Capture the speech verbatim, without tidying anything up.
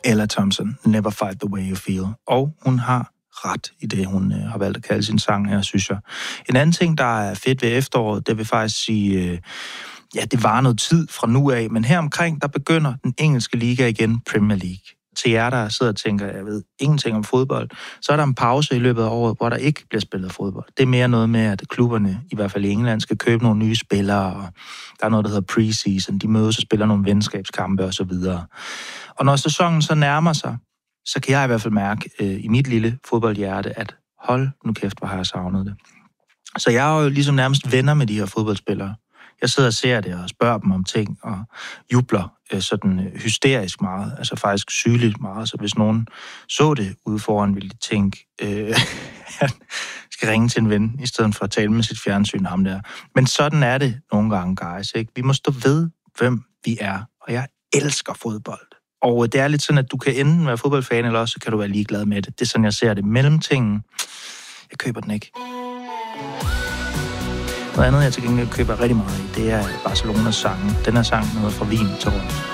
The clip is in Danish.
Ella Thompson, Never Fight the Way You Feel. Og hun har ret i det, hun øh, har valgt at kalde sin sang her, synes jeg. En anden ting, der er fedt ved efteråret, det vil faktisk sige, øh, ja, det var noget tid fra nu af, men her omkring, der begynder den engelske liga igen, Premier League. Til jer, der sidder og tænker, jeg ved ingenting om fodbold, så er der en pause i løbet af året, hvor der ikke bliver spillet fodbold. Det er mere noget med, at klubberne, i hvert fald i England, skal købe nogle nye spillere, og der er noget, der hedder preseason. De mødes og spiller nogle venskabskampe osv. Og når sæsonen så nærmer sig, så kan jeg i hvert fald mærke øh, i mit lille fodboldhjerte, at hold nu kæft, hvor har jeg savnet det. Så jeg er jo ligesom nærmest venner med de her fodboldspillere. Jeg sidder og ser det og spørger dem om ting og jubler øh, sådan øh, hysterisk meget, altså faktisk sygeligt meget. Så hvis nogen så det ude foran, ville de tænke, øh, han skal ringe til en ven, i stedet for at tale med sit fjernsyn ham der. Men sådan er det nogle gange, guys. Ikke? Vi må stå ved, hvem vi er, og jeg elsker fodbold. Og det er lidt sådan, at du kan enten være fodboldfan, eller også kan du være ligeglad med det. Det er sådan, jeg ser det. Mellemtingen, jeg køber den ikke. Noget andet, jeg til gengæld køber rigtig meget i, det er Barcelonas sang. Den er sang noget fra Wien til rundt.